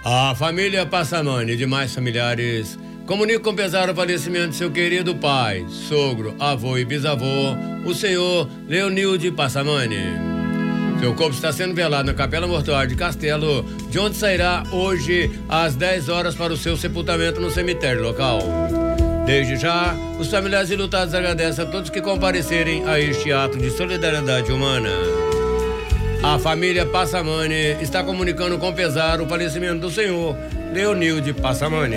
A família Passamani e demais familiares comunicam com pesar o falecimento de seu querido pai, sogro, avô e bisavô, o senhor Leonilde Passamani. Seu corpo está sendo velado na Capela Mortuária de Castelo, de onde sairá hoje às 10 horas para o seu sepultamento no cemitério local. Desde já, os familiares enlutados agradecem a todos que comparecerem a este ato de solidariedade humana. A família Passamani está comunicando com pesar o falecimento do senhor Leonilde Passamani.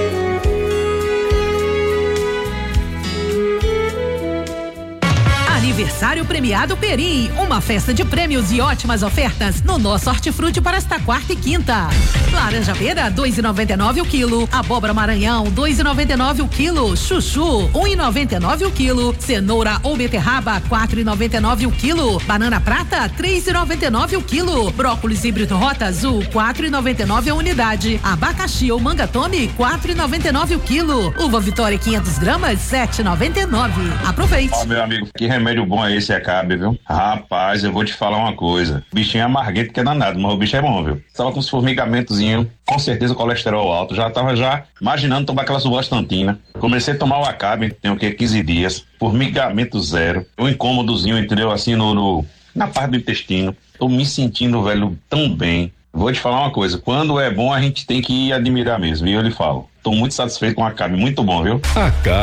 Aniversário premiado Perim, uma festa de prêmios e ótimas ofertas no nosso hortifruti para esta quarta e quinta. Laranja Vera, 2,99 o quilo. Abóbora Maranhão, 2,99 o quilo. Chuchu, 1,99 o quilo. Cenoura ou beterraba, 4,99 o quilo. Banana prata, 3,99 o quilo. Brócolis híbrido Rota Azul, 4,99 a unidade. Abacaxi ou manga tome, 4,99 o quilo. Uva Vitória 500 gramas, 7,99. Aproveite. Ó, meu amigo, que remédio bom é esse, Acabe, viu? Rapaz, eu vou te falar uma coisa. O bichinho é amarguento que é danado, mas o bicho é bom, viu? Tava com os formigamentozinhos, com certeza o colesterol alto, já tava imaginando tomar aquela subostantina. Comecei a tomar o Acabe, tem o quê? 15 dias, formigamento zero, um incômodozinho, entendeu? Assim, na parte do intestino. Tô me sentindo, velho, tão bem. Vou te falar uma coisa, quando é bom a gente tem que admirar mesmo, e eu lhe falo. Tô muito satisfeito com o Acabe, muito bom, viu?